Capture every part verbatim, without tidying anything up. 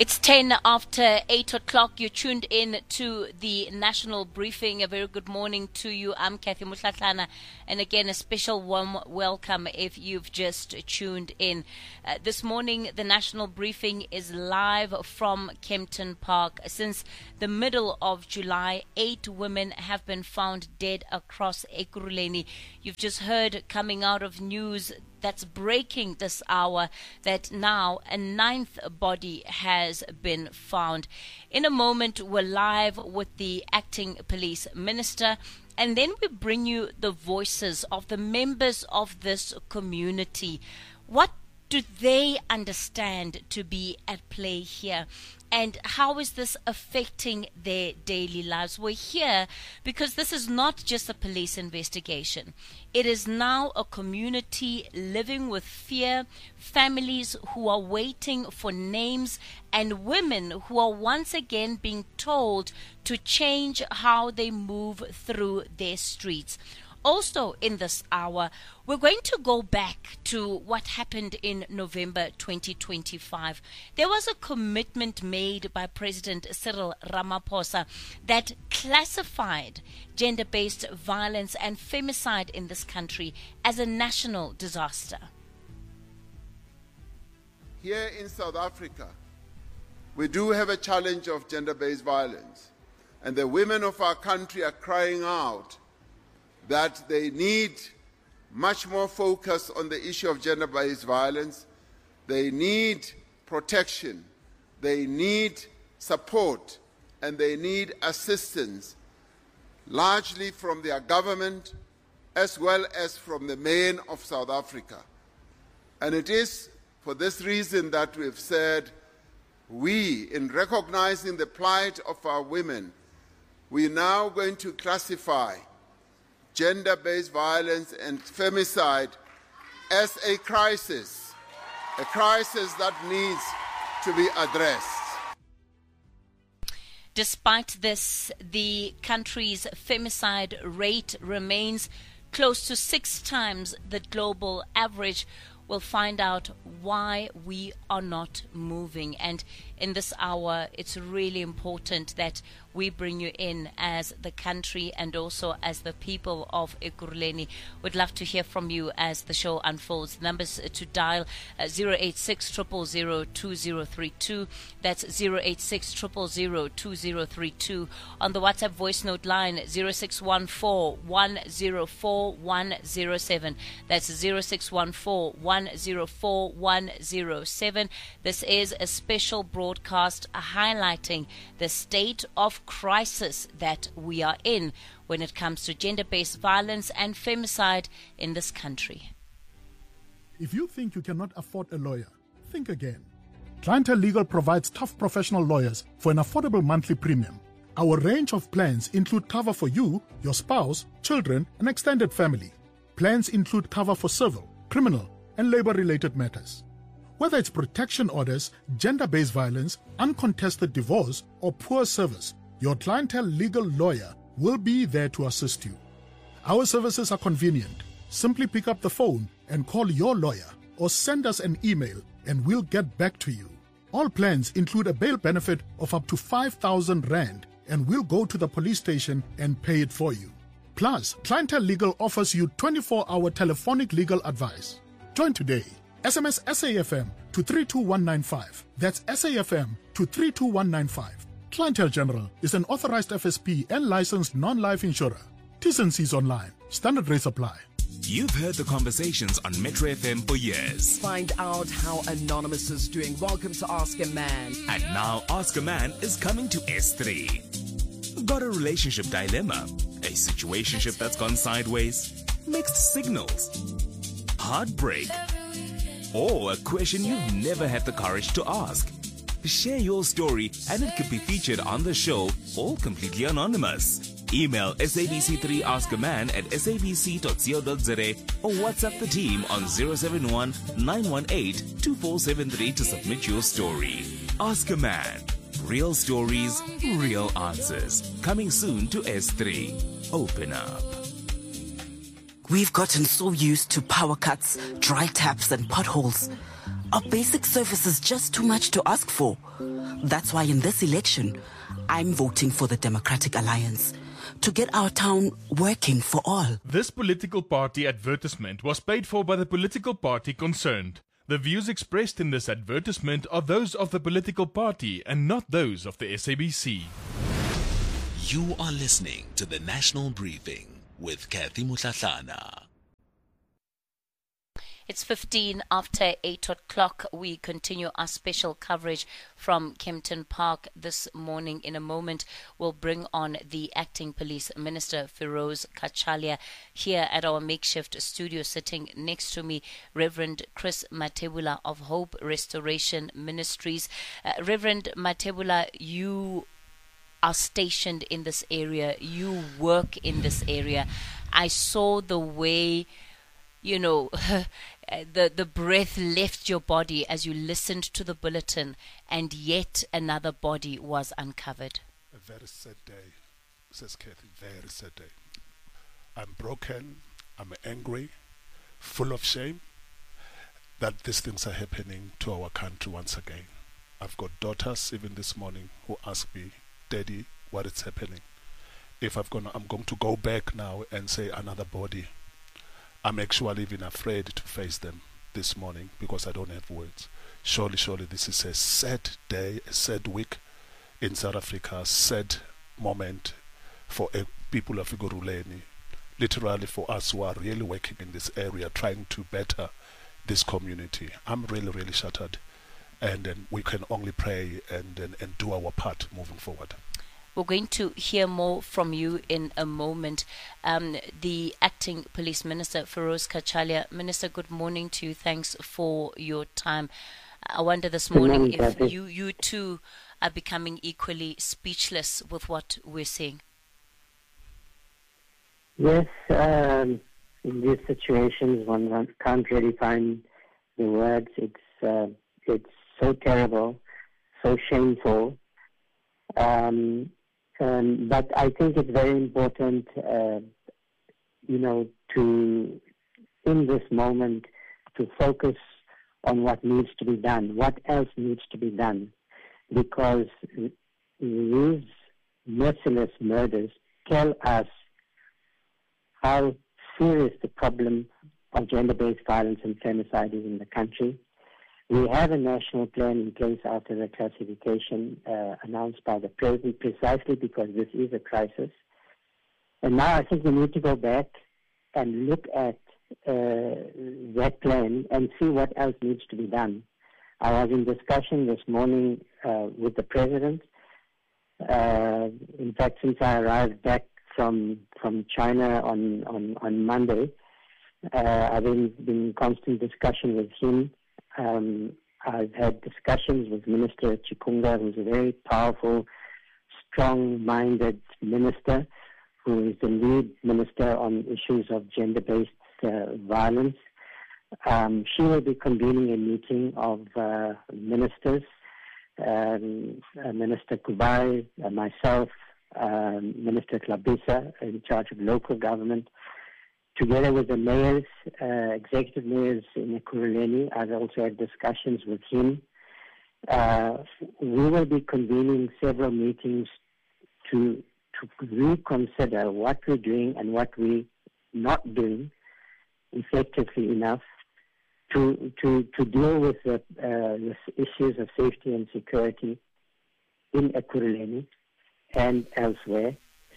It's ten after eight o'clock. You're tuned in to the national briefing. A very good morning to you. I'm Kathy Mutlatlana. And again, a special warm welcome if you've just tuned in. Uh, this morning, the national briefing is live from Kempton Park. Since the middle of July, eight women have been found dead across Ekurhuleni. You've just heard coming out of news that's breaking this hour that now a ninth body has been found. In a moment, we're live with the acting police minister, and then we bring you the voices of the members of this community. What do they understand to be at play here? And how is this affecting their daily lives? We're here because this is not just a police investigation. It is now a community living with fear, families who are waiting for names, and women who are once again being told to change how they move through their streets. Also in this hour, we're going to go back to what happened in November twenty twenty-five. There was a commitment made by President Cyril Ramaphosa that classified gender-based violence and femicide in this country as a national disaster. Here in South Africa, we do have a challenge of gender-based violence, and the women of our country are crying out that they need much more focus on the issue of gender-based violence. They need protection, they need support, and they need assistance, largely from their government as well as from the men of South Africa. And it is for this reason that we've said, we, in recognizing the plight of our women, we're now going to classify gender-based violence and femicide as a crisis, a crisis that needs to be addressed. Despite this, the country's femicide rate remains close to six times the global average. We'll find out why we are not moving. And in this hour, it's really important that we bring you in as the country and also as the people of Ekurhuleni. We'd love to hear from you as the show unfolds. Numbers to dial uh, zero eight six, zero zero zero, two zero three two. That's zero eight six, zero zero zero, two zero three two. On the WhatsApp voice note line, zero six one four, one zero four, one zero seven. That's zero six one four, one zero four, one zero seven. This is a special broadcast highlighting the state of crisis that we are in when it comes to gender-based violence and femicide in this country. If you think you cannot afford a lawyer, think again. Clientele Legal provides tough professional lawyers for an affordable monthly premium. Our range of plans include cover for you, your spouse, children, and extended family. Plans include cover for civil, criminal, and labor-related matters. Whether it's protection orders, gender-based violence, uncontested divorce, or poor service, your Clientele Legal lawyer will be there to assist you. Our services are convenient. Simply pick up the phone and call your lawyer or send us an email and we'll get back to you. All plans include a bail benefit of up to five thousand rand and we'll go to the police station and pay it for you. Plus, Clientele Legal offers you twenty-four hour telephonic legal advice. Join today. S M S S A F M to three two one nine five. That's S A F M to three two one nine five. Clientele General is an authorized F S P and licensed non-life insurer. T's and C's online. Standard rates apply. You've heard the conversations on Metro F M for years. Find out how Anonymous is doing. Welcome to Ask a Man. And now Ask a Man is coming to S three. Got a relationship dilemma? A situationship that's gone sideways? Mixed signals? Heartbreak? Or a question you've never had the courage to ask? Share your story and it could be featured on the show, all completely anonymous. Email S A B C three Ask a Man at s a b c dot co dot z a or WhatsApp the team on zero seven one, nine one eight, two four seven three to submit your story. Ask a Man. Real stories, real answers. Coming soon to S three. Open up. We've gotten so used to power cuts, dry taps and potholes. Are basic services just too much to ask for? That's why in this election, I'm voting for the Democratic Alliance to get our town working for all. This political party advertisement was paid for by the political party concerned. The views expressed in this advertisement are those of the political party and not those of the S A B C. You are listening to the National Briefing with Kathy Mutlatlana. It's fifteen after eight o'clock. We continue our special coverage from Kempton Park this morning. In a moment, we'll bring on the Acting Police Minister, Feroz Kachalia, here at our makeshift studio. Sitting next to me, Reverend Chris Matebula of Hope Restoration Ministries. Uh, Reverend Matebula, you are stationed in this area. You work in this area. I saw the way, you know, the the breath left your body as you listened to the bulletin, and yet another body was uncovered. A very sad day, says Kathy, very sad day. I'm broken, I'm angry, full of shame that these things are happening to our country once again. I've got daughters even this morning who ask me, Daddy, what is happening? If I've gonna, I'm going to go back now and say another body. I'm actually even afraid to face them this morning because I don't have words. Surely, surely this is a sad day, a sad week in South Africa, a sad moment for a people of Igoruleni, literally for us who are really working in this area, trying to better this community. I'm really, really shattered, and then we can only pray and, and, and do our part moving forward. We're going to hear more from you in a moment. Um, the Acting Police Minister, Feroz Kachalia. Minister, good morning to you. Thanks for your time. I wonder this morning if you, you too are becoming equally speechless with what we're seeing. Yes, um, in these situations, one, one can't really find the words. It's uh, it's so terrible, so shameful. Um, Um, but I think it's very important, uh, you know, to, in this moment, to focus on what needs to be done, what else needs to be done, because these merciless murders tell us how serious the problem of gender-based violence and femicide is in the country. We have a national plan in place after the classification uh, announced by the President, precisely because this is a crisis. And now I think we need to go back and look at uh, that plan and see what else needs to be done. I was in discussion this morning uh, with the President. Uh, in fact, since I arrived back from from China on, on, on Monday, uh, I've been, been in constant discussion with him. Um, I've had discussions with Minister Chikunga, who's a very powerful, strong-minded minister, who is the lead minister on issues of gender-based uh, violence. Um, she will be convening a meeting of uh, ministers, um, uh, Minister Kubai, uh, myself, um, Minister Klabisa, in charge of local government, together with the mayors, uh, executive mayors in Ekurhuleni. I've also had discussions with him. Uh, we will be convening several meetings to to reconsider what we're doing and what we're not doing effectively enough to to, to deal with the, uh, the issues of safety and security in Ekurhuleni and elsewhere.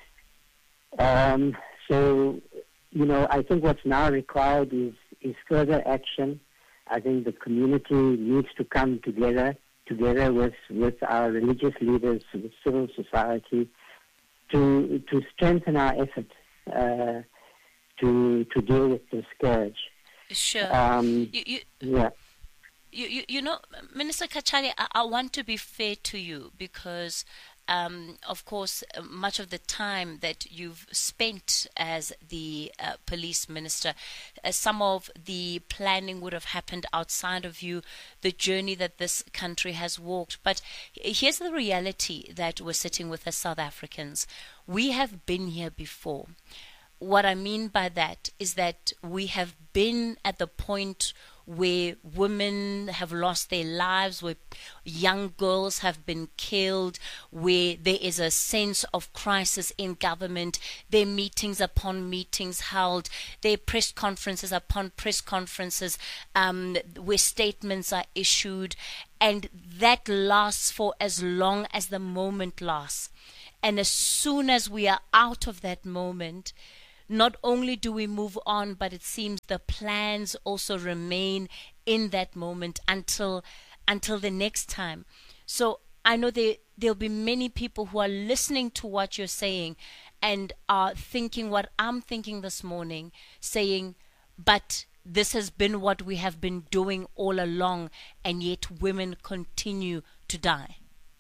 Um, so, you know, I think what's now required is, is further action. I think the community needs to come together, together with, with our religious leaders, with civil society, to to strengthen our effort uh, to to deal with the scourge. Sure. Um, you, you, yeah. You, you, you know, Minister Kachalia, I, I want to be fair to you because, um, of course, uh, much of the time that you've spent as the uh, police minister, uh, some of the planning would have happened outside of you, the journey that this country has walked. But here's the reality that we're sitting with as South Africans. We have been here before. What I mean by that is that we have been at the point where women have lost their lives, where young girls have been killed, where there is a sense of crisis in government. There are meetings upon meetings held, there are press conferences upon press conferences, um, where statements are issued, and that lasts for as long as the moment lasts. And as soon as we are out of that moment, not only do we move on, but it seems the plans also remain in that moment until until the next time. So I know there, there'll be many people who are listening to what you're saying and are thinking what I'm thinking this morning, saying, but this has been what we have been doing all along, and yet women continue to die.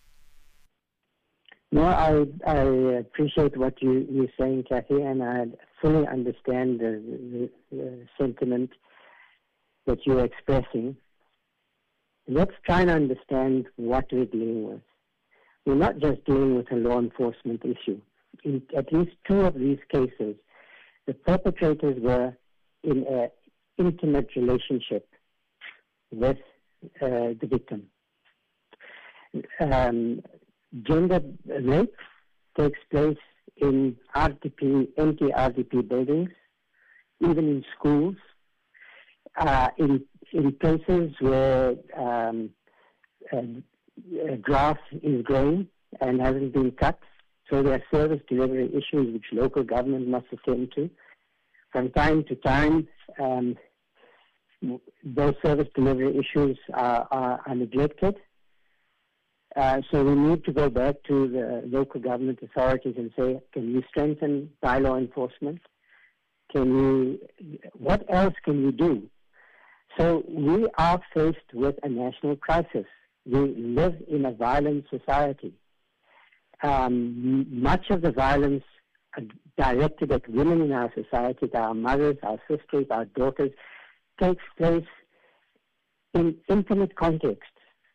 No, I I appreciate what you, you're saying, Kathy, and I fully understand the, the, the sentiment that you're expressing. Let's try and understand what we're dealing with. We're not just dealing with a law enforcement issue. In at least two of these cases, the perpetrators were in an intimate relationship with uh, the victim. Um, Gender rape takes place in R D P, empty R D P buildings, even in schools, uh, in in places where um, uh, grass is growing and hasn't been cut. So there are service delivery issues which local government must attend to. From time to time, um, those service delivery issues are, are, are neglected. Uh, so we need to go back to the local government authorities and say, can you strengthen bylaw enforcement? Can you, what else can we do? So we are faced with a national crisis. We live in a violent society. Um, much of the violence directed at women in our society, our mothers, our sisters, our daughters, takes place in intimate context.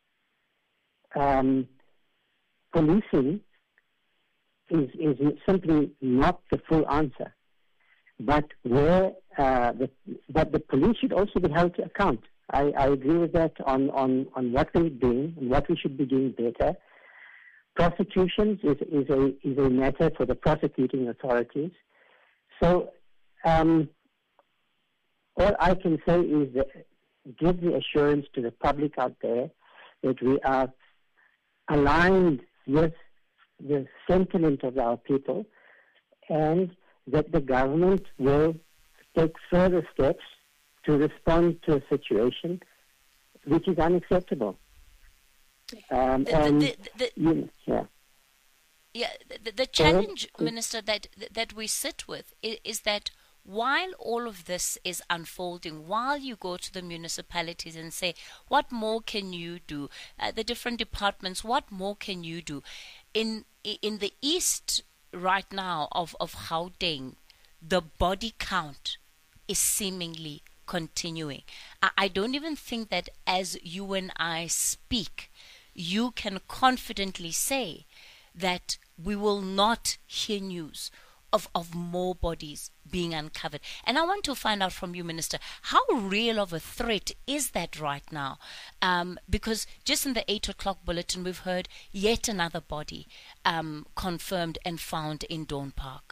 Um, policing is, is simply not the full answer, but where uh, the, but the police should also be held to account. I, I agree with that on, on, on what we're doing and what we should be doing better. Prosecutions is, is a is a matter for the prosecuting authorities. So um, all I can say is that give the assurance to the public out there that we are aligned with the sentiment of our people, and that the government will take further steps to respond to a situation which is unacceptable. Um, the, and, the, the, the, you know, yeah. Yeah, the, the challenge, Minister, that that we sit with is, is that while all of this is unfolding, while you go to the municipalities and say, what more can you do? Uh, the different departments, what more can you do? In in the east right now of, of Gauteng, the body count is seemingly continuing. I, I don't even think that as you and I speak, you can confidently say that we will not hear news of, of more bodies being uncovered. And I want to find out from you, Minister, how real of a threat is that right now? Um, because just in the eight o'clock bulletin, we've heard yet another body um, confirmed and found in Dawn Park.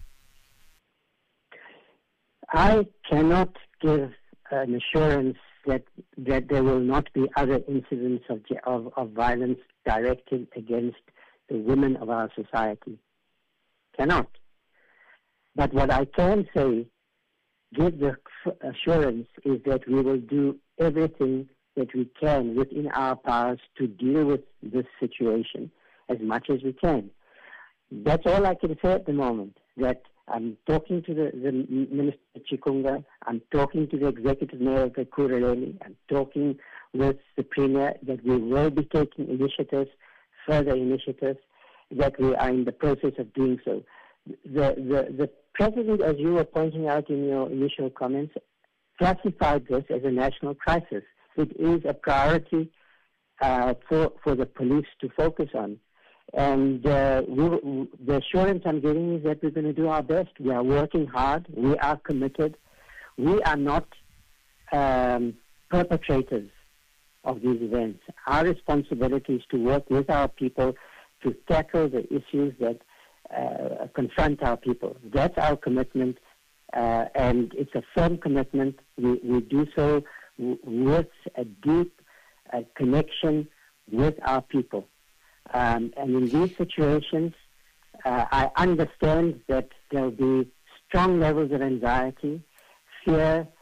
I cannot give an assurance that that there will not be other incidents of, of, of violence directed against the women of our society. Cannot. But what I can say, give the assurance, is that we will do everything that we can within our powers to deal with this situation as much as we can. That's all I can say at the moment, that I'm talking to the, the Minister Chikunga, I'm talking to the Executive Mayor of Ekurhuleni, I'm talking with the Premier that we will be taking initiatives, further initiatives, that we are in the process of doing so. The, the, the President, as you were pointing out in your initial comments, classified this as a national crisis. It is a priority uh, for, for the police to focus on. And uh, we, the assurance I'm giving is that we're going to do our best. We are working hard. We are committed. We are not um, perpetrators of these events. Our responsibility is to work with our people to tackle the issues that uh, confront our people. That's our commitment, uh, and it's a firm commitment. We, we do so w- with a deep uh, connection with our people. Um, and in these situations, uh, I understand that there will be strong levels of anxiety, fear,